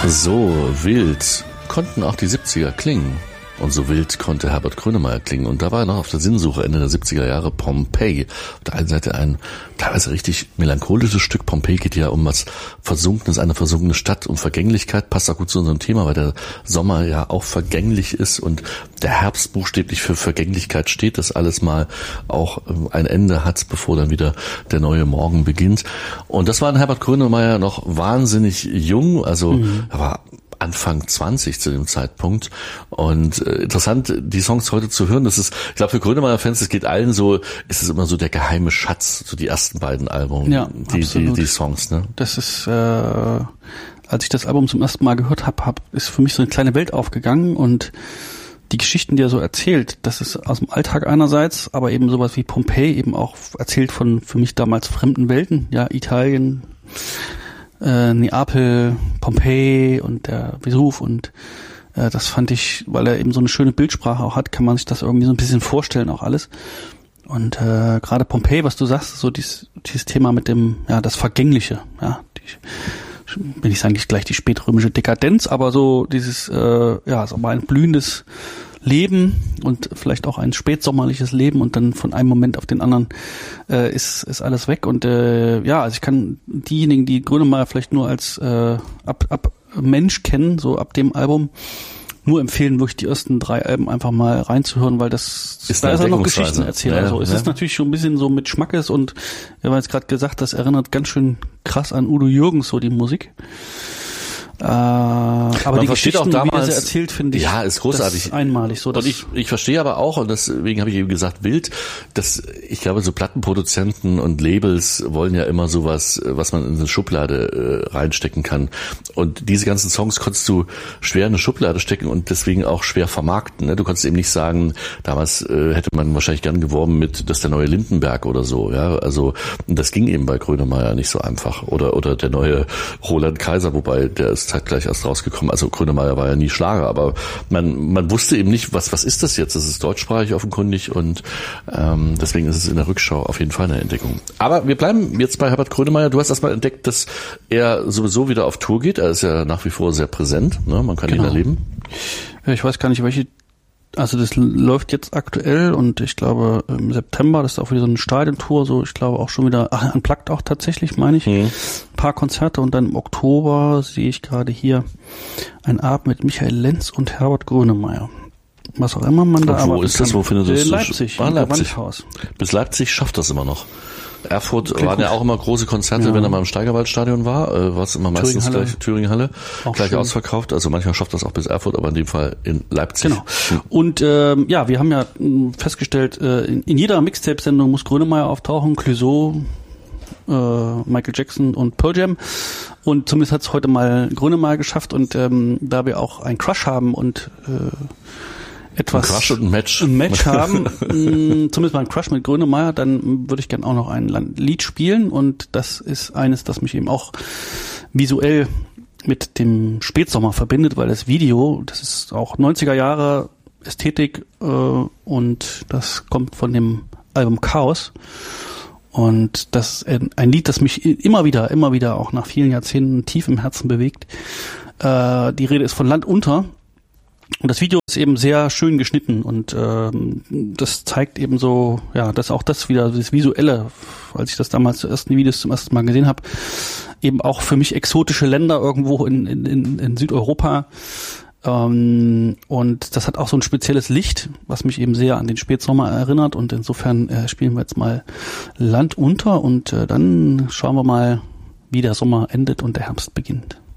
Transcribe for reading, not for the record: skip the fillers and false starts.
So wild konnten auch die 70er klingen. Und so wild konnte Herbert Grönemeyer klingen. Und da war er noch auf der Sinnsuche Ende der 70er Jahre Pompeii. Auf der einen Seite ein teilweise richtig melancholisches Stück. Pompeii geht ja um was Versunkenes, eine versunkene Stadt, um Vergänglichkeit. Passt auch gut zu unserem Thema, weil der Sommer ja auch vergänglich ist und der Herbst buchstäblich für Vergänglichkeit steht, dass alles mal auch ein Ende hat, bevor dann wieder der neue Morgen beginnt. Und das war ein Herbert Grönemeyer noch wahnsinnig jung, also er war Anfang 20 zu dem Zeitpunkt. Und interessant, die Songs heute zu hören, das ist, ich glaube, für Grönemeyer-Fans, das geht allen so, ist es immer so der geheime Schatz, so die ersten beiden Alben, ja, die Songs, ne? Das ist, als ich das Album zum ersten Mal gehört habe, ist für mich so eine kleine Welt aufgegangen und die Geschichten, die er so erzählt, das ist aus dem Alltag einerseits, aber eben sowas wie Pompeii eben auch erzählt von für mich damals fremden Welten, ja, Italien, Neapel, Pompeii und der Vesuv und das fand ich, weil er eben so eine schöne Bildsprache auch hat, kann man sich das irgendwie so ein bisschen vorstellen auch alles. Und gerade Pompeii, was du sagst, so dieses Thema mit dem, ja, das Vergängliche, ja, will ich sagen, nicht gleich die spätrömische Dekadenz, aber so dieses, ja, so mal ein blühendes Leben und vielleicht auch ein spätsommerliches Leben und dann von einem Moment auf den anderen ist alles weg und ja, also ich kann diejenigen, die Grönemeyer vielleicht nur als ab Mensch kennen, so ab dem Album, nur empfehlen, wirklich die ersten 3 Alben einfach mal reinzuhören, weil das ist da ist er noch Geschichten erzählt. Ja, also es ist natürlich schon ein bisschen so mit Schmackes und wir haben jetzt gerade gesagt, das erinnert ganz schön krass an Udo Jürgens, so die Musik. Aber die Geschichten, auch damals, wie er sie erzählt, finde ich, ja, ist großartig. Das ist einmalig. So, und ich verstehe aber auch, und deswegen habe ich eben gesagt, wild, dass ich glaube, so Plattenproduzenten und Labels wollen ja immer sowas, was man in eine Schublade reinstecken kann. Und diese ganzen Songs konntest du schwer in eine Schublade stecken und deswegen auch schwer vermarkten. Ne? Du konntest eben nicht sagen, damals hätte man wahrscheinlich gern geworben mit, das ist der neue Lindenberg oder so. Ja, also das ging eben bei Grönemeyer nicht so einfach. Oder der neue Roland Kaiser, wobei der ist zeitgleich erst rausgekommen. Also Grönemeyer war ja nie Schlager, aber man wusste eben nicht, was ist das jetzt? Das ist deutschsprachig offenkundig und deswegen ist es in der Rückschau auf jeden Fall eine Entdeckung. Aber wir bleiben jetzt bei Herbert Grönemeyer. Du hast erstmal entdeckt, dass er sowieso wieder auf Tour geht. Er ist ja nach wie vor sehr präsent. Ne? Man kann ihn erleben. Ja, ich weiß gar nicht, welche. Also das läuft jetzt aktuell und ich glaube im September, das ist auch wieder so eine Stadiontour, so ich glaube auch schon wieder, unplugged auch tatsächlich, meine ich, ein paar Konzerte und dann im Oktober sehe ich gerade hier ein Abend mit Michael Lenz und Herbert Grönemeyer. Was auch immer man da arbeitet. Wo ist das? Wo findet das? Leipzig, im Gewandhaus. Bis Leipzig schafft das immer noch. Erfurt waren ja auch immer große Konzerte, wenn er mal im Steigerwaldstadion war, was immer meistens gleich Thüringen-Halle, gleich schön ausverkauft. Also manchmal schafft das auch bis Erfurt, aber in dem Fall in Leipzig. Genau. Und ja, wir haben ja festgestellt, in jeder Mixtape-Sendung muss Grönemeyer auftauchen, Clouseau, Michael Jackson und Pearl Jam. Und zumindest hat es heute mal Grönemeyer geschafft. Und da wir auch einen Crush haben und etwas ein Crush und ein Match haben, zumindest mal ein Crush mit Grönemeyer, dann würde ich gerne auch noch ein Lied spielen und das ist eines, das mich eben auch visuell mit dem Spätsommer verbindet, weil das Video, das ist auch 90er Jahre Ästhetik und das kommt von dem Album Chaos und das ist ein Lied, das mich immer wieder auch nach vielen Jahrzehnten tief im Herzen bewegt. Die Rede ist von Land unter. Und das Video ist eben sehr schön geschnitten und das zeigt eben so, ja, dass auch das wieder, das Visuelle, als ich das damals zum ersten Mal gesehen habe, eben auch für mich exotische Länder irgendwo in Südeuropa. Und das hat auch so ein spezielles Licht, was mich eben sehr an den Spätsommer erinnert. Und insofern spielen wir jetzt mal Land unter und dann schauen wir mal, wie der Sommer endet und der Herbst beginnt.